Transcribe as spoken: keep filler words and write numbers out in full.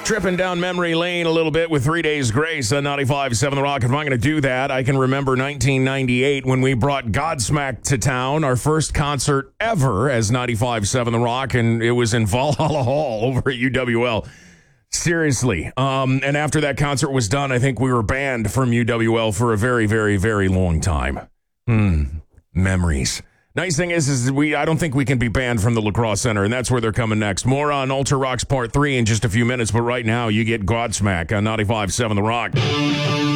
Tripping down memory lane a little bit with Three Days Grace on ninety-five point seven The Rock. If I'm going to do that, I can remember nineteen ninety-eight when we brought Godsmack to town, our first concert ever as ninety-five point seven The Rock, and it was in Valhalla Hall over at U W L. Seriously. Um, and after that concert was done, I think we were banned from U W L for a very, very, very long time. Hmm. Memories. Nice thing is, is we I don't think we can be banned from the Lacrosse Center, and that's where they're coming next. More on Ultra Rocks Part three in just a few minutes, but right now you get Godsmack on ninety-five point seven The Rock.